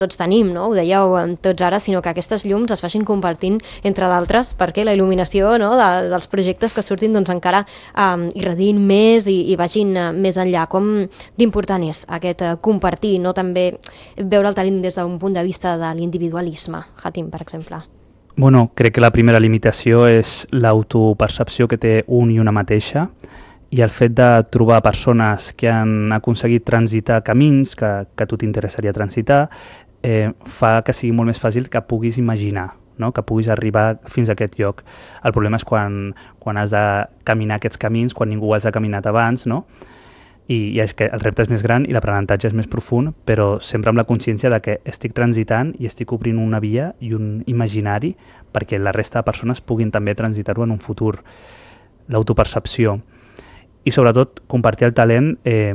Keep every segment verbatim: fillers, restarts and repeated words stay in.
tots tenim, no? Ho dèieu tots ara, sinó que aquestes llums es facin compartint entre d'altres, perquè la il·luminació, no, de, dels projectes que surtin doncs, encara um, irradiïn més i, i vagin uh, més enllà. Com d'important és aquest uh, compartir, no? També veure el talent des d'un punt de vista de l'individualisme, Hatim, per exemple. Bueno, crec que la primera limitació és l'autopercepció que té un i una mateixa, i el fet de trobar persones que han aconseguit transitar camins que, que a tu t'interessaria transitar eh, fa que sigui molt més fàcil que puguis imaginar, no? Que puguis arribar fins a aquest lloc. El problema és quan, quan has de caminar aquests camins, quan ningú els ha caminat abans, no? I, i és que el repte és més gran i l'aprenentatge és més profund, però sempre amb la consciència de que estic transitant i estic obrint una via i un imaginari perquè la resta de persones puguin també transitar-ho en un futur. L'autopercepció. I sobretot compartir el talent eh,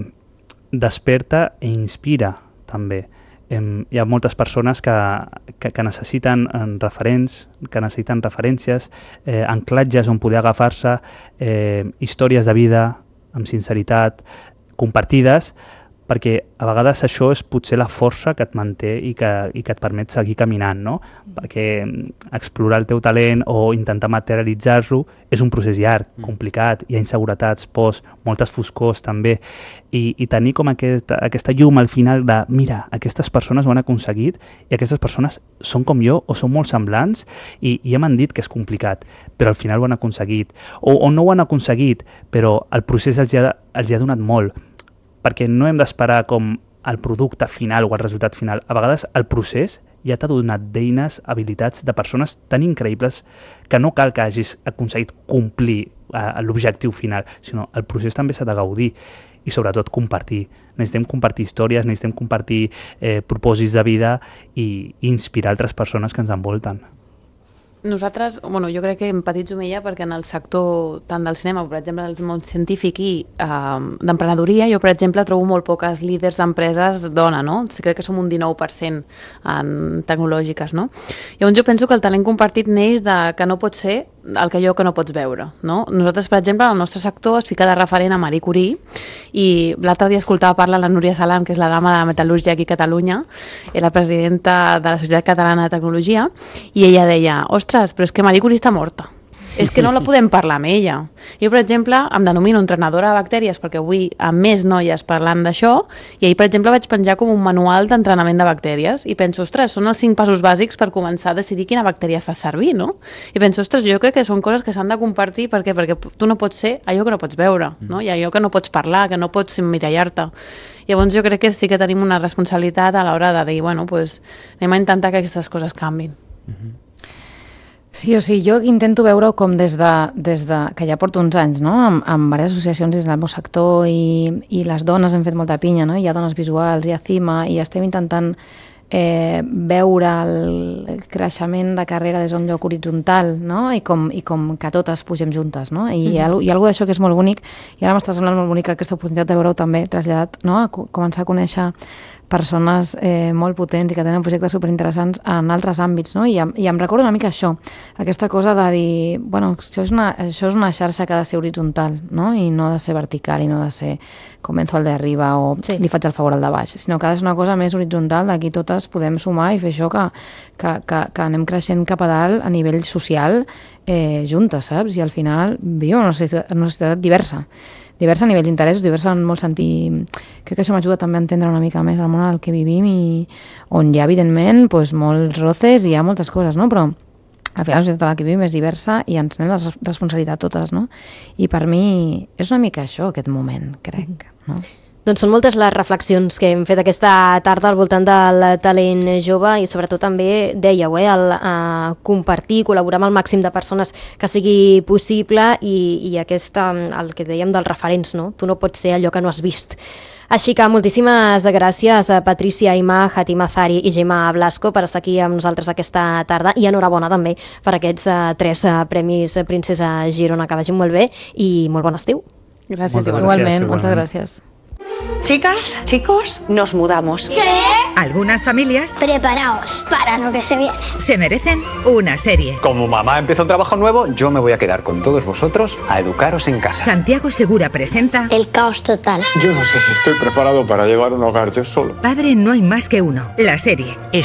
desperta i inspira també. Eh, hi ha moltes persones que, que, que necessiten referents, que necessiten referències, eh, anclatges on poder agafar-se, eh, històries de vida amb sinceritat, compartides, perquè a vegades això és potser la força que et manté i que, i que et permet seguir caminant, no? Perquè explorar el teu talent o intentar materialitzar-lo és un procés llarg, complicat, hi ha inseguretats, pors, moltes foscors també, i, i tenir com aquesta, aquesta llum al final de, mira, aquestes persones ho han aconseguit i aquestes persones són com jo o són molt semblants i, i ja m'han dit que és complicat, però al final ho han aconseguit, o, o no ho han aconseguit, però el procés els ha, els ha donat molt, perquè no hem d'esperar com el producte final o el resultat final. A vegades el procés ja t'ha donat d'eines, habilitats de persones tan increïbles que no cal que hagis aconseguit complir uh, l'objectiu final, sinó el procés també s'ha de gaudir i sobretot compartir. Necessitem compartir històries, necessitem compartir eh, propòsits de vida i, i inspirar altres persones que ens envolten. Nosaltres, bueno, jo crec que hem patit Jumella perquè en el sector tant del cinema, per exemple, del món científic i eh, d'emprenedoria, jo, per exemple, trobo molt poques líders d'empreses dona, no? Crec que som un dinou per cent en tecnològiques, no? Llavors jo penso que el talent compartit neix de que no pot ser el que allò que no pots veure, no? Nosaltres, per exemple, el nostre sector es fica de referent a Marie Curie i l'altre dia escoltava parlar la Núria Salam, que és la dama de la metal·lúrgia aquí a Catalunya, i la presidenta de la Societat Catalana de Tecnologia, i ella deia, ostres, però és que Marie Curie està morta. És que no la podem parlar amb ella. Jo, per exemple, em denomino entrenadora de bactèries perquè avui amb més noies parlant d'això i ahir, per exemple, vaig penjar com un manual d'entrenament de bactèries i penso, ostres, són els cinc passos bàsics per començar a decidir quina bactèria fas servir, no? I penso, ostres, jo crec que són coses que s'han de compartir perquè perquè tu no pots ser allò que no pots veure, no? I allò que no pots parlar, que no pots mirallar-te. Llavors jo crec que sí que tenim una responsabilitat a l'hora de dir, bueno, pues, anem a intentar que aquestes coses canvin. Mm-hmm. Sí, o sigui, jo intento veure-ho com des de, des de, que ja porto uns anys, no? amb, amb diverses associacions dins del meu sector i, i les dones hem fet molta pinya, no? Hi ha dones visuals, hi ha CIMA, i estem intentant eh, veure el, el creixement de carrera des d'un lloc horitzontal, no? I, com, i com que totes pugem juntes, no? I mm-hmm. hi ha, hi ha alguna d'això que és molt bonic, i ara m'està semblant molt bonica aquesta oportunitat de veure-ho també traslladat, no? A començar a conèixer persones eh, molt potents i que tenen projectes superinteressants en altres àmbits, no? I, I em recordo una mica això, aquesta cosa de dir, bueno, això és una, això és una xarxa que ha de ser horitzontal, no? I no ha de ser vertical i no ha de ser començo al de arriba o sí. li faig el favor al de baix, sinó que ha de ser una cosa més horitzontal, d'aquí totes podem sumar i fer això que, que, que, que anem creixent cap a dalt a nivell social eh, juntes, saps? I al final viu una societat, una societat diversa. diversa a nivell d'interessos, diversa en molt sentit. Crec que això m'ajuda també a entendre una mica més el món en el que vivim i on hi ha, evidentment, doncs, molts roces i hi ha moltes coses, no? Però al final la societat en la que vivim és diversa i ens anem de responsabilitat totes, no? I per mi és una mica això, aquest moment, crec, no? Doncs són moltes les reflexions que hem fet aquesta tarda al voltant del talent jove i sobretot també, dèieu, eh, el uh, compartir, col·laborar amb el màxim de persones que sigui possible i, i aquesta, el que dèiem dels referents, no? Tu no pots ser allò que no has vist. Així que moltíssimes gràcies a Patricia Aimà, Hatim Azari i Gemma Blasco per estar aquí amb nosaltres aquesta tarda i enhorabona també per aquests uh, tres uh, premis Princesa Girona, que vagin molt bé i molt bon estiu. Gràcies, moltes igualment, gràcies, moltes gràcies. Chicas, chicos, nos mudamos. ¿Qué? Algunas familias Preparaos para lo que se viene. se merecen una serie. Como mamá empieza un trabajo nuevo, yo me voy a quedar con todos vosotros a educaros en casa. Santiago Segura presenta El caos total. Yo no sé si estoy preparado para llevar un hogar yo solo. Padre no hay más que uno. La serie